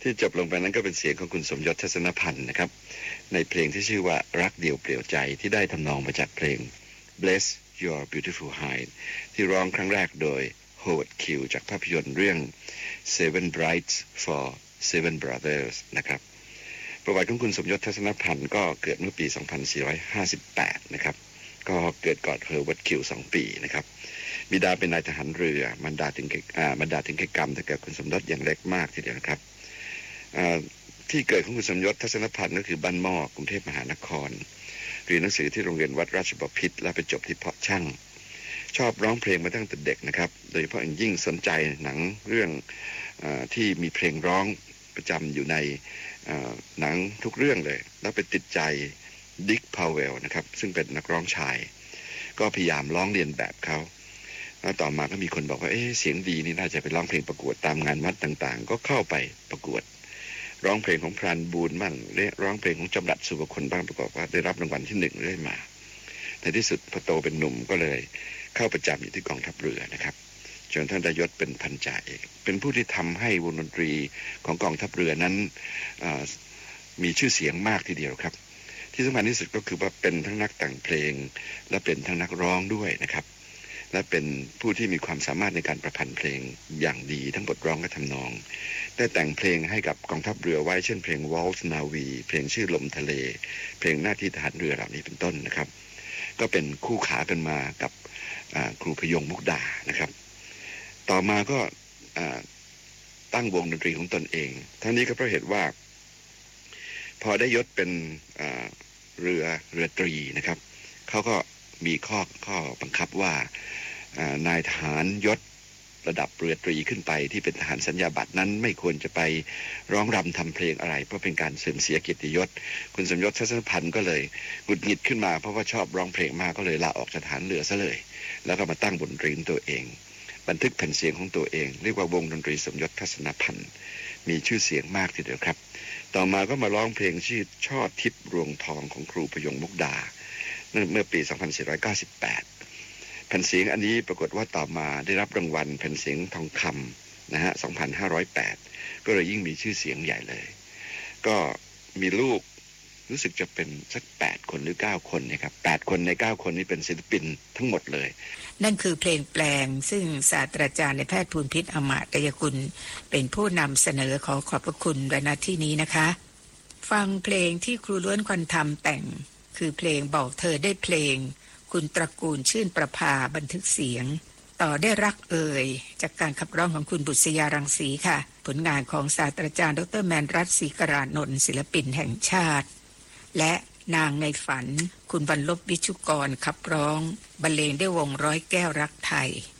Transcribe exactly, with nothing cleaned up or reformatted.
ที่จบลงไปนั้นก็เป็นเสียงของคุณสมยศทัศนพันธ์นะครับในเพลงที่ชื่อว่ารักเดียวเปลี่ยวใจที่ได้ทำนองมาจากเพลง Bless Your Beautiful Heart ที่ร้องครั้งแรกโดย Howard Keel จากภาพยนตร์เรื่อง Seven Brides for Seven Brothers นะครับประวัติของคุณสมยศทัศนพันธ์ก็เกิดเมื่อปี สองพันสี่ร้อยห้าสิบแปด นะครับก็เกิดก่อน Howard Keel สองปีนะครับบิดาเป็นนายทหารเรือมารดาถึงอ่ามารดาถึงแก่กรรมแต่กับคุณสมยศยังเล็กมากทีเดียวนะครับที่เกิดของคุณสมยศทัศนพันธ์ก็คือบ้านหม้อกรุงเทพมหานครเรียนหนังสือที่โรงเรียนวัดราชบพิตรและไปจบที่เพาะช่างชอบร้องเพลงมาตั้งแต่เด็กนะครับโดยเฉพาะอย่างยิ่งสนใจหนังเรื่องอที่มีเพลงร้องประจำอยู่ในหนังทุกเรื่องเลยแล้วไปติดใจดิกพาวเวลนะครับซึ่งเป็นนักร้องชายก็พยายามร้องเรียนแบบเขาแล้วต่อมาก็มีคนบอกว่าเอ๊ะเสียงดีนี่น่าจะไปร้องเพลงประกวดตามงานวัดต่างๆก็เข้าไปประกวดร้องเพลงของพรานบูนบ้างร้องเพลงของจำรัดสุวคนบ้างประกอบว่าได้รับรางวัลที่หนึ่งเรื่อยมาในที่สุดพอโตเป็นหนุ่มก็เลยเข้าประจำอยู่ที่กองทัพเรือนะครับจนท่านได้ยศเป็นพันจ่าเอกเป็นผู้ที่ทำให้วงดนตรีของกองทัพเรือนั้นมีชื่อเสียงมากทีเดียวครับที่สำคัญที่สุดก็คือว่าเป็นทั้งนักแต่งเพลงและเป็นทั้งนักร้องด้วยนะครับและเป็นผู้ที่มีความสามารถในการประพันธ์เพลงอย่างดีทั้งบทร้องและทำนองได้แต่งเพลงให้กับกองทัพเรือไว้เช่นเพลง Waltz Navy เพลงชื่อลมทะเลเพลงหน้าที่ทหารเรือเหล่านี้เป็นต้นนะครับก็เป็นคู่ขากันมากับครูพยงมุกดานะครับต่อมาก็ตั้งวงดนตรีของตนเองทั้งนี้ก็เพราะเหตุว่าพอได้ยศเป็นเรือเรือตรีนะครับเขาก็มีข้อข้อบังคับว่านายทหารยศระดับเรือตรีขึ้นไปที่เป็นทหารสัญญาบัตรนั้นไม่ควรจะไปร้องรำทำเพลงอะไรเพราะเป็นการเสื่อมเสียเกียรติยศคุณสมยศทัศนพันธ์ก็เลยหงุดหงิดขึ้นมาเพราะว่าชอบร้องเพลงมากก็เลยลาออกจากทหารเรือซะเลยแล้วก็มาตั้งวงดนตรีของตัวเองบันทึกแผ่นเสียงของตัวเองเรียกว่าวงดนตรีสมยศทัศนพันธ์มีชื่อเสียงมากทีเดียวครับต่อมาก็มาร้องเพลงชื่อช่อทิพย์รวงทองของครูพยงมุกดาเมื่อปี สองพันสี่ร้อยเก้าสิบแปด แผ่นเสียงอันนี้ปรากฏว่าต่อมาได้รับรางวัลแผ่นเสียงทองคำนะฮะ สองพันห้าร้อยแปด ก็เลยยิ่งมีชื่อเสียงใหญ่เลยก็มีลูกรู้สึกจะเป็นสักแปดคนหรือเก้าคนนะครับแปดคนในเก้าคนนี้เป็นศิลปินทั้งหมดเลยนั่นคือเพลงแปลงซึ่งศาสตราจารย์ในแพทย์ภูลพิษอมาตยกุลเป็นผู้นำเสนอขอขอบพระคุณในหน้าที่นี้นะคะฟังเพลงที่ครูล้วนควันธรรมแต่งคือเพลงบอกเธอได้เพลงคุณตระกูลชื่นประภาบันทึกเสียงต่อได้รักเอ่ยจากการขับร้องของคุณบุษยารังสีค่ะผลงานของศาสตราจารย์ดรแมนรัตน์ศรีกรานนท์ศิลปินแห่งชาติและนางในฝันคุณบรรลบวิชุกรขับร้องบรรเลงได้วงร้อยแก้วรักไทย